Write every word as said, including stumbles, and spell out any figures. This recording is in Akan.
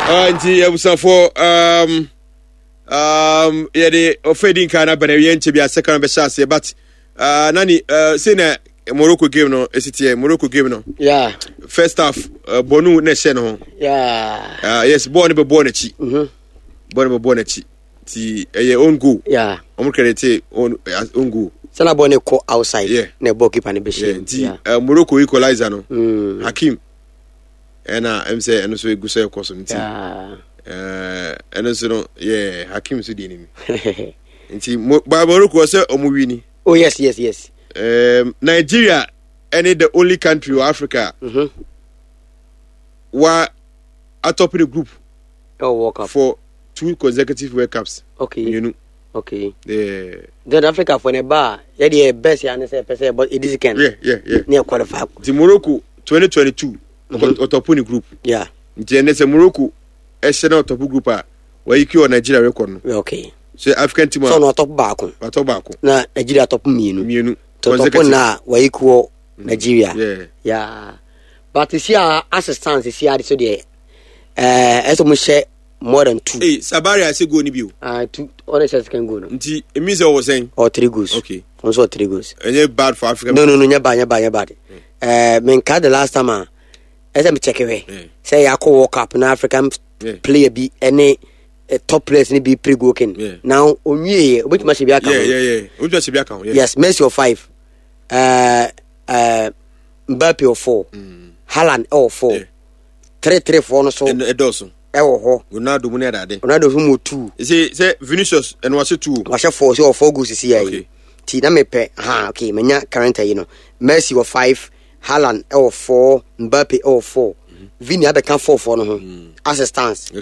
Anti Abusafo um um yeah the offending kind of Benin to be a second best but uh nani uh say Morocco game no is it Morocco game no yeah first half uh, Bonu ne share no yeah uh yes born be born echi mhm born be born echi ti eh own goal yeah omo credit own own goal sana born ko outside yeah na ball keeper ne be share yeah uh, Morocco equalizer no mm. Hakim ena em say eno so egu so ekoso nti yeah eh eno so no yeah Hakim so di ni nti ba Morocco say omo wini oh yes yes yes um Nigeria any the only country of Africa mhm wa atop the group oh World Cup for two consecutive World Cups okay you know okay yeah then Africa for the bar yeah the best ya say person but it is can yeah yeah yeah near qualify the Morocco twenty twenty-two mm-hmm. atop the group yeah the ne say Morocco e se na atop group a wa yiki o Nigeria record no okay so African team so no top back atop back na Nigeria top mienu mienu top na wa yiki o Nigeria yeah yeah but see our assistance see how so there eh eso mo share more than two eh Sabari I say go ni bio ah two honestly can go no nti e means I was saying or three goals okay also three goals any bad for Africa no no no nya bad nya bad nya bad eh men ka the last time as I check away say ya ko World Cup na African player be any top players ni be pre-goking now onwie which match be account yeah yeah yeah which match be account yes Messi of five uh uh Mbappe of four mm. Haaland of four yeah. three three four no so and Edoson e wo ho Ronaldo mu na dade Ronaldo hu mo two say say Vinicius and was two was four so four goals see here ti na me pe ha okay menya current you know Messi of five Haaland of four Mbappe of four mm-hmm. Vini abe kan four four no ho mm. assistance